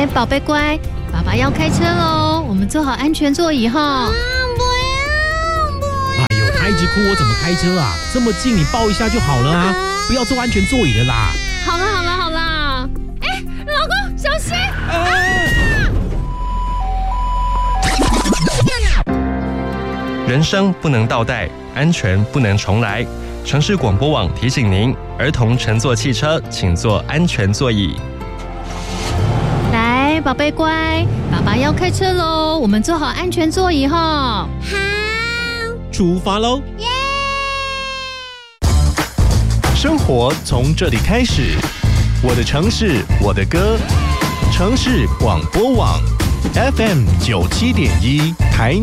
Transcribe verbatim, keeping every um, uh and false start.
来，宝贝乖，爸爸要开车喽，我们坐好安全座椅哈。 啊，不要不要！ 哎呦，他一直哭，我怎么开车啊？这么近，你抱一下就好了啊，不要坐安全座椅的啦。 好了好了好了，哎，老公小心！ 啊人生不能倒带，安全不能重来。城市广播网提醒您，儿童乘坐汽车请坐安全座椅。 来，宝贝乖，爸爸要开车喽，我们坐好安全座椅哈。 好， 出发喽！ 耶！ 生活从这里开始，我的城市，我的歌，城市广播网 F M 九七点一台